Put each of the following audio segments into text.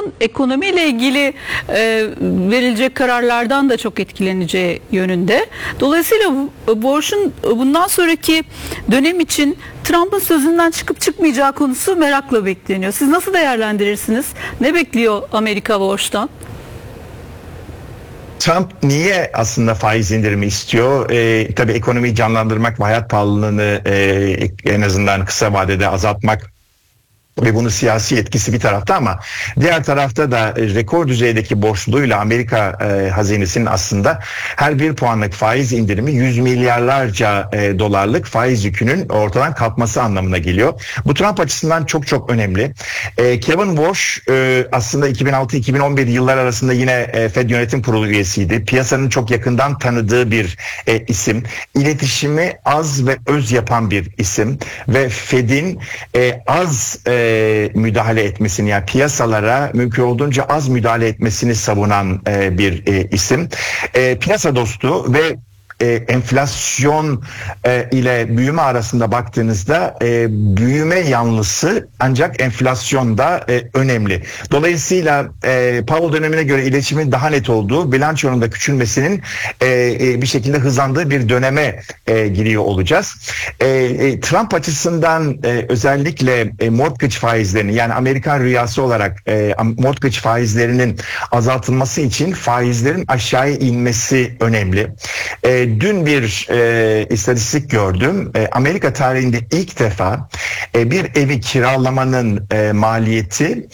Trump'ın ekonomiyle ilgili verilecek kararlardan da çok etkileneceği yönünde. Dolayısıyla Warsh'un bundan sonraki dönem için Trump'ın sözünden çıkıp çıkmayacağı konusu merakla bekleniyor. Siz nasıl değerlendirirsiniz? Ne bekliyor Amerika Warsh'tan? Trump niye aslında faiz indirimi istiyor? Tabii ekonomiyi canlandırmak ve hayat pahalılığını en azından kısa vadede azaltmak ve bunun siyasi etkisi bir tarafta, ama diğer tarafta da rekor düzeydeki borçluluğuyla Amerika hazinesinin aslında her 1 puanlık faiz indirimi 100 milyarlarca dolarlık faiz yükünün ortadan kalkması anlamına geliyor. Bu Trump açısından çok çok önemli. Kevin Warsh aslında 2006-2011 yıllar arasında yine Fed Yönetim Kurulu üyesiydi. Piyasanın çok yakından tanıdığı bir isim. İletişimi az ve öz yapan bir isim ve Fed'in az müdahale etmesini, yani piyasalara mümkün olduğunca az müdahale etmesini savunan bir isim. Piyasa dostu ve enflasyon ile büyüme arasında baktığınızda büyüme yanlısı, ancak enflasyon da önemli. Dolayısıyla Powell dönemine göre iletişimin daha net olduğu, bilançonun da küçülmesinin bir şekilde hızlandığı bir döneme giriyor olacağız. Trump açısından özellikle mortgage faizlerini, yani Amerikan rüyası olarak mortgage faizlerinin azaltılması için faizlerin aşağıya inmesi önemli. Dün bir istatistik gördüm. Amerika tarihinde ilk defa bir evi kiralamanın maliyeti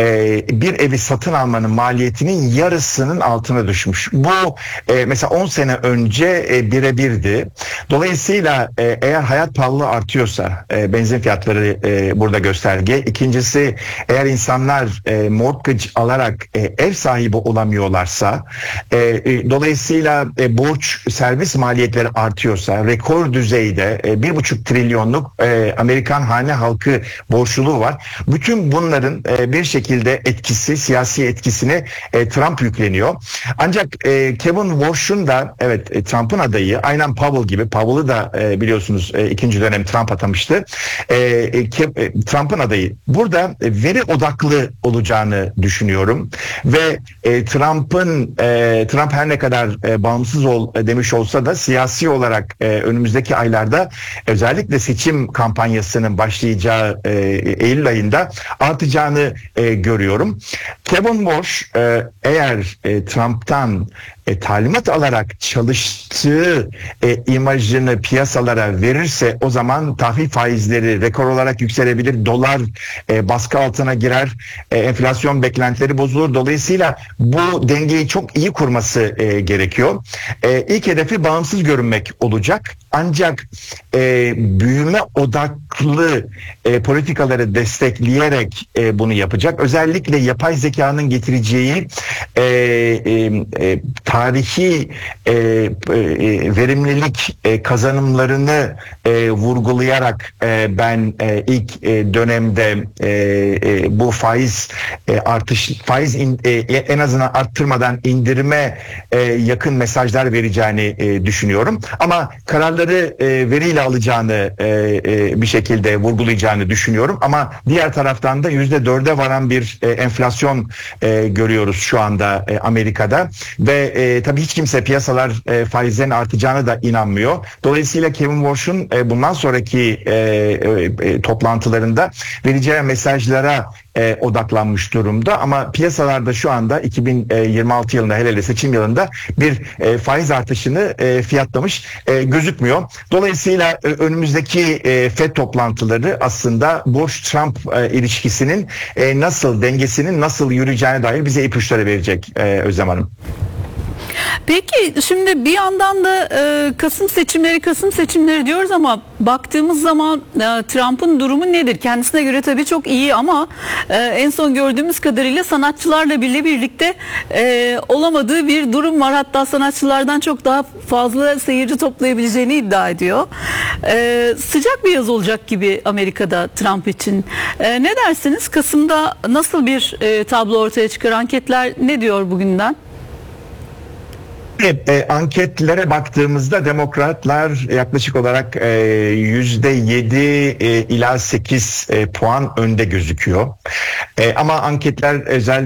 bir evi satın almanın maliyetinin yarısının altına düşmüş. Bu mesela 10 sene önce birebirdi. Dolayısıyla eğer hayat pahalılığı artıyorsa, benzin fiyatları burada gösterge. İkincisi, eğer insanlar mortgage alarak ev sahibi olamıyorlarsa, dolayısıyla borç servis maliyetleri artıyorsa, rekor düzeyde 1,5 trilyonluk Amerikan hane halkı borçluluğu var. Bütün bunların bir şekilde etkisi, siyasi etkisini Trump yükleniyor. Ancak Kevin Warsh'un da Trump'ın adayı, aynen Powell gibi. Powell'ı da biliyorsunuz ikinci dönem Trump atamıştı. Trump'ın adayı. Burada veri odaklı olacağını düşünüyorum ve Trump her ne kadar bağımsız ol demiş olsa da siyasi olarak önümüzdeki aylarda özellikle seçim kampanyasının başlayacağı Eylül ayında artacağını görüyorum. Kevin Warsh eğer Trump'tan talimat alarak çalıştığı imajını piyasalara verirse, o zaman tahvil faizleri rekor olarak yükselebilir, dolar baskı altına girer, enflasyon beklentileri bozulur. Dolayısıyla bu dengeyi çok iyi kurması gerekiyor. İlk hedefi bağımsız görünmek olacak. Ancak büyüme odaklı politikaları destekleyerek bunu yapacak. Özellikle yapay zekanın getireceği tarihi verimlilik kazanımlarını vurgulayarak ben ilk dönemde bu faiz en azından arttırmadan indirime yakın mesajlar vereceğini düşünüyorum. Ama kararları veriyle alacağını bir şekilde vurgulayacağını düşünüyorum. Ama diğer taraftan da %4'e varan bir enflasyon görüyoruz şu anda Amerika'da ve tabii hiç kimse piyasalar faizlerin artacağına da inanmıyor. Dolayısıyla Kevin Warsh'un bundan sonraki toplantılarında vereceği mesajlara odaklanmış durumda, ama piyasalarda şu anda 2026 yılında, hele seçim yılında bir faiz artışını fiyatlamış gözükmüyor. Dolayısıyla önümüzdeki FED toplantıları aslında Warsh-Trump ilişkisinin dengesinin nasıl yürüyeceğine dair bize ipuçları verecek Özlem Hanım. Peki şimdi bir yandan da Kasım seçimleri diyoruz, ama baktığımız zaman Trump'ın durumu nedir? Kendisine göre tabii çok iyi, ama en son gördüğümüz kadarıyla sanatçılarla birlikte olamadığı bir durum var. Hatta sanatçılardan çok daha fazla seyirci toplayabileceğini iddia ediyor. Sıcak bir yaz olacak gibi Amerika'da Trump için. Ne dersiniz? Kasım'da nasıl bir tablo ortaya çıkar? Anketler ne diyor bugünden? Anketlere baktığımızda demokratlar yaklaşık olarak %7 ila 8 puan önde gözüküyor. Ama anketler özellikle